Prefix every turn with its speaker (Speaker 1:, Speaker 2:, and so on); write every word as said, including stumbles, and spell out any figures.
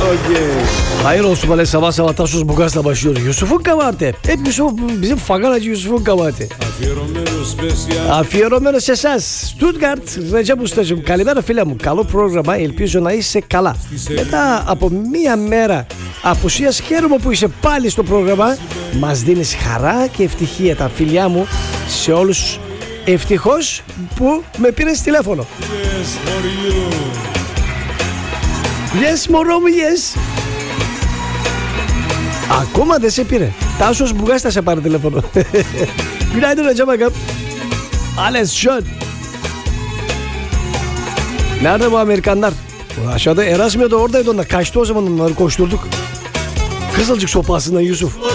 Speaker 1: Okay. Hayır olsun böyle sabah sabah Tasos Bugas'la başlıyoruz. Yusuf'un kabahati. Hep Yusuf, bizim fagalacı Yusuf'un kabahati. Αφιερωμένο σε εσάς, Stuttgart, Recep Ustacığım. Καλημέρα φίλα μου, καλό πρόγραμμα, ελπίζω να είσαι καλά. Μετά από μία μέρα απουσίας χαίρομαι που είσαι πάλι στο πρόγραμμα. Μας δίνεις χαρά και ευτυχία, τα φιλιά μου σε όλους. Ευτυχώς που με πήρες τηλέφωνο. Yes μωρό μου, yes. Ακόμα δεν σε πήρε. Τάσος Μπουγάς θα σε πάρει τηλέφωνο. Günaydın hocam agam. Alles schön. Nerede bu Amerikanlar? Aşağıda Erasmia'da oradaydı onlar. Kaçtı o zaman onları koşturduk. Kızılcık sopasından Yusuf.